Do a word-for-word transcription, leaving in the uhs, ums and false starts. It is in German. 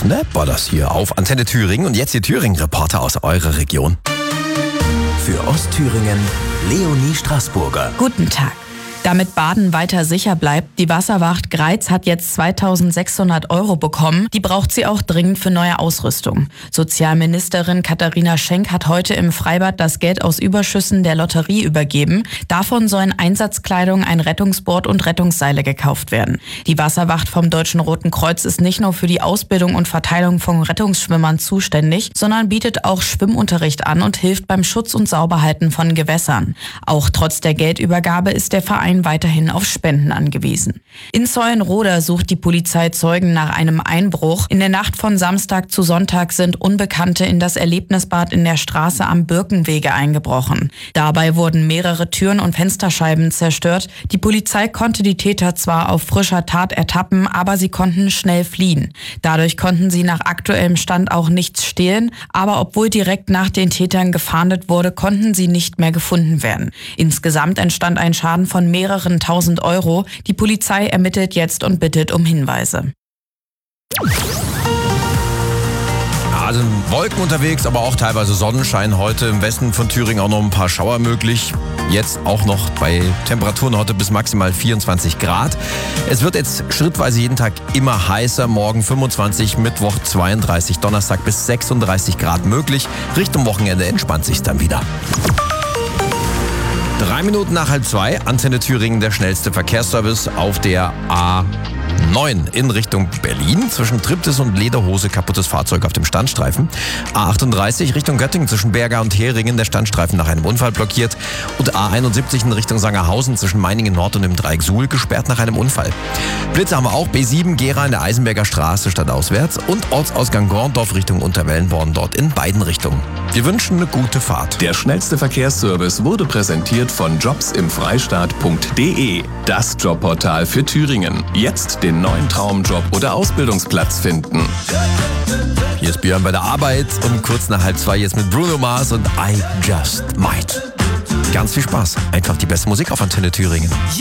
Snapper das hier auf Antenne Thüringen. Und jetzt die Thüringen-Reporter aus eurer Region. Für Ostthüringen, Leonie Straßburger. Guten Tag. Damit Baden weiter sicher bleibt, die Wasserwacht Greiz hat jetzt zweitausendsechshundert Euro bekommen. Die braucht sie auch dringend für neue Ausrüstung. Sozialministerin Katharina Schenk hat heute im Freibad das Geld aus Überschüssen der Lotterie übergeben. Davon sollen Einsatzkleidung, ein Rettungsboard und Rettungsseile gekauft werden. Die Wasserwacht vom Deutschen Roten Kreuz ist nicht nur für die Ausbildung und Verteilung von Rettungsschwimmern zuständig, sondern bietet auch Schwimmunterricht an und hilft beim Schutz und Sauberhalten von Gewässern. Auch trotz der Geldübergabe ist der Verein weiterhin auf Spenden angewiesen. In Zeulenroda sucht die Polizei Zeugen nach einem Einbruch. In der Nacht von Samstag zu Sonntag sind Unbekannte in das Erlebnisbad in der Straße am Birkenwege eingebrochen. Dabei wurden mehrere Türen und Fensterscheiben zerstört. Die Polizei konnte die Täter zwar auf frischer Tat ertappen, aber sie konnten schnell fliehen. Dadurch konnten sie nach aktuellem Stand auch nichts stehlen, aber obwohl direkt nach den Tätern gefahndet wurde, konnten sie nicht mehr gefunden werden. Insgesamt entstand ein Schaden von mehreren tausend Euro. Die Polizei ermittelt jetzt und bittet um Hinweise. Also Wolken unterwegs, aber auch teilweise Sonnenschein. Heute im Westen von Thüringen auch noch ein paar Schauer möglich. Jetzt auch noch bei Temperaturen heute bis maximal vierundzwanzig Grad. Es wird jetzt schrittweise jeden Tag immer heißer. Morgen fünfundzwanzig, Mittwoch zweiunddreißig, Donnerstag bis sechsunddreißig Grad möglich. Richtung Wochenende entspannt sich's dann wieder. Drei Minuten nach halb zwei, Antenne Thüringen, der schnellste Verkehrsservice auf der A neun in Richtung Berlin. Zwischen Triptis und Lederhose kaputtes Fahrzeug auf dem Standstreifen. A achtunddreißig Richtung Göttingen zwischen Berga und Heringen, der Standstreifen nach einem Unfall blockiert. Und A einundsiebzig in Richtung Sangerhausen zwischen Meiningen Nord und dem Dreieck Suhl gesperrt nach einem Unfall. Blitze haben wir auch, B sieben Gera in der Eisenberger Straße stadtauswärts und Ortsausgang Gorndorf Richtung Unterwellenborn, dort in beiden Richtungen. Wir wünschen eine gute Fahrt. Der schnellste Verkehrsservice wurde präsentiert von jobs im freistaat punkt de. Das Jobportal für Thüringen. Jetzt den neuen Traumjob oder Ausbildungsplatz finden. Hier ist Björn bei der Arbeit und kurz nach halb zwei jetzt mit Bruno Mars und I Just Might. Ganz viel Spaß. Einfach die beste Musik auf Antenne Thüringen.